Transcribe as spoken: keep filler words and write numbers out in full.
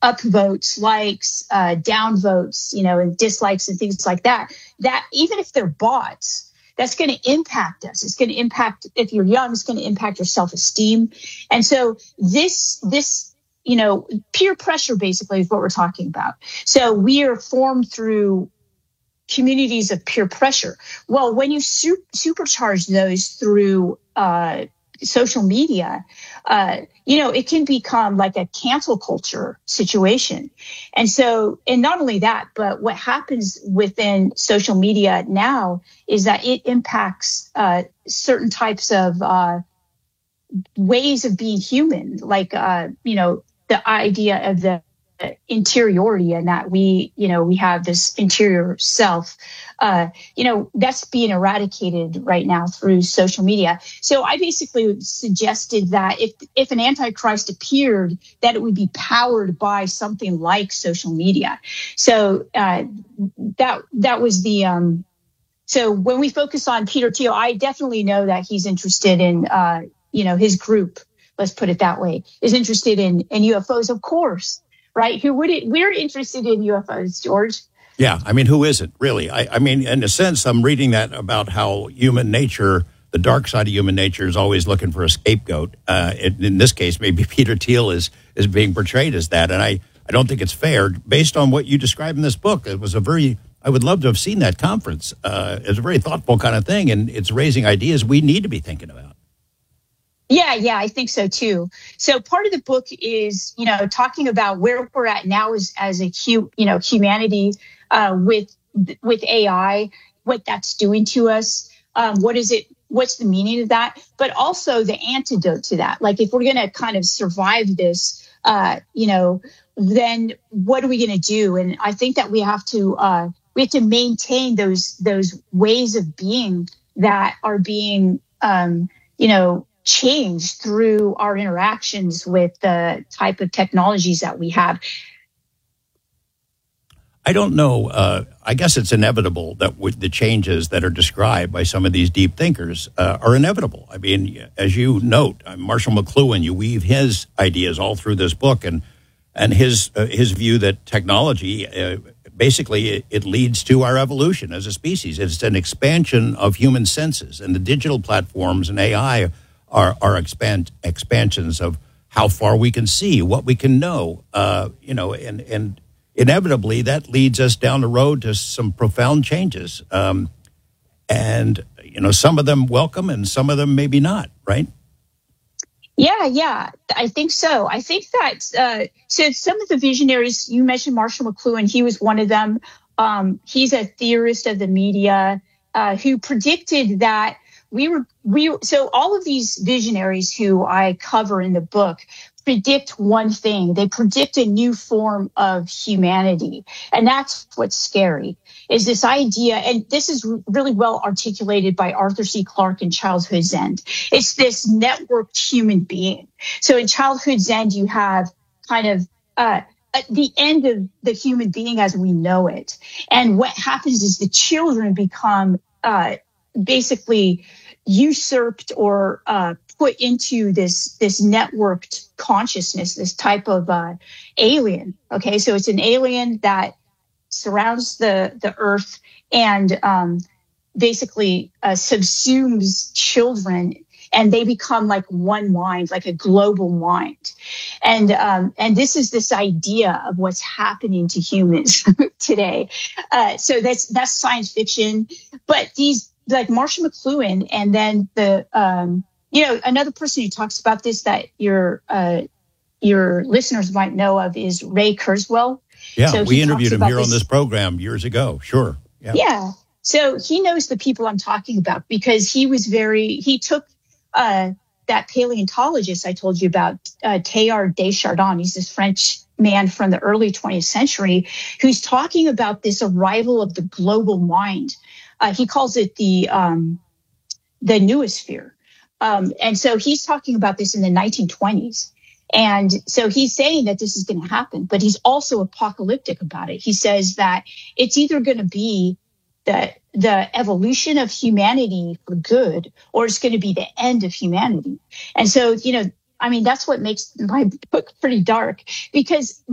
upvotes, likes, uh, downvotes, you know, and dislikes and things like that, that even if they're bots, that's going to impact us. It's going to impact, if you're young, it's going to impact your self-esteem. And so this, this, you know, peer pressure basically is what we're talking about. So we are formed through communities of peer pressure. Well, when you su- supercharge those through uh, social media, uh, you know, it can become like a cancel culture situation. And so, and not only that, but what happens within social media now is that it impacts uh, certain types of uh, ways of being human, like, uh, you know, the idea of the interiority, and that we, you know, we have this interior self, uh, you know, that's being eradicated right now through social media. So I basically suggested that if, if an antichrist appeared, that it would be powered by something like social media. So uh, that, that was the, um, so when we focus on Peter Thiel, I definitely know that he's interested in, uh, you know, his group, let's put it that way, is interested in, in U F Os, of course. Right? Who would it? We're interested in U F Os, George. Yeah, I mean, who isn't really? I, I mean, in a sense, I'm reading that about how human nature, the dark side of human nature, is always looking for a scapegoat. Uh, in, in this case, maybe Peter Thiel is is being portrayed as that, and I, I don't think it's fair. Based on what you describe in this book, it was a very, I would love to have seen that conference. Uh, it's a very thoughtful kind of thing, and it's raising ideas we need to be thinking about. Yeah, yeah, I think so too. So part of the book is, you know, talking about where we're at now as as a hu, you know, humanity uh, with with A I, what that's doing to us. Um, what is it? What's the meaning of that? But also the antidote to that. Like, if we're going to kind of survive this, uh, you know, then what are we going to do? And I think that we have to uh, we have to maintain those those ways of being that are being, um, you know, change through our interactions with the type of technologies that we have. I don't know. Uh, I guess it's inevitable that with the changes that are described by some of these deep thinkers uh, are inevitable. I mean, as you note, uh, Marshall McLuhan, you weave his ideas all through this book, and and his uh, his view that technology, uh, basically, it, it leads to our evolution as a species. It's an expansion of human senses, and the digital platforms and A I are, are expand, expansions of how far we can see, what we can know, uh, you know, and, and inevitably that leads us down the road to some profound changes. Um, and, you know, some of them welcome and some of them maybe not, right? Yeah, yeah, I think so. I think that, uh, so some of the visionaries, you mentioned Marshall McLuhan, he was one of them. Um, he's a theorist of the media uh, who predicted that We were, we, so all of these visionaries who I cover in the book predict one thing. They predict a new form of humanity. And that's what's scary, is this idea. And this is really well articulated by Arthur C. Clarke in Childhood's End. It's this networked human being. So in Childhood's End, you have kind of, uh, at the end of the human being as we know it. And what happens is the children become, uh, basically usurped or uh, put into this this networked consciousness, this type of uh, alien. Okay, so it's an alien that surrounds the the earth and um, basically uh, subsumes children, and they become like one mind, like a global mind. And um, and this is this idea of what's happening to humans today. Uh, so that's that's science fiction, but these, like Marshall McLuhan, and then the, um, you know, another person who talks about this that your uh, your listeners might know of is Ray Kurzweil. Yeah, so we interviewed him here this. on this program years ago. Sure. Yeah. yeah. So he knows the people I'm talking about because he was very, he took uh, that paleontologist I told you about, uh, Teilhard de Chardin. He's this French man from the early twentieth century who's talking about this arrival of the global mind. Uh, he calls it the um, the noosphere. Um, and so he's talking about this in the nineteen twenties. And so he's saying that this is going to happen, but he's also apocalyptic about it. He says that it's either going to be the the evolution of humanity for good, or it's going to be the end of humanity. And so, you know, I mean, that's what makes my book pretty dark, because